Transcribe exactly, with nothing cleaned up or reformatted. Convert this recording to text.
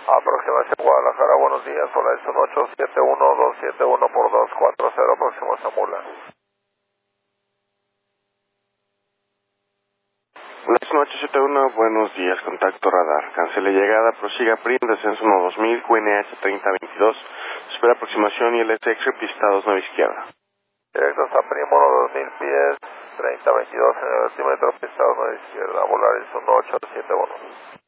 Aproximación Guadalajara, buenos días, hola, es un ocho siete uno dos siete uno por dos cuatro cero, próximo a Zamula. uno ocho siete uno, buenos días, contacto radar. Cancele llegada, prosiga P R I M, descenso uno dos mil, Q N H treinta veintidós, espera aproximación y L S X pista dos nueve izquierda. Directos a P R I M uno dos mil pies, treinta veintidós en el altímetro, pista dos nueve izquierda, volar es un ocho siete uno.